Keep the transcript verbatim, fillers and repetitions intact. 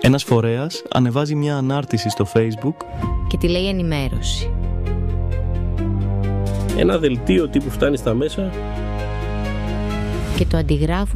Ένας φορέας ανεβάζει μια ανάρτηση στο Facebook και τη λέει ενημέρωση. Ένα δελτίο τύπου φτάνει στα μέσα Και το αντιγράφουν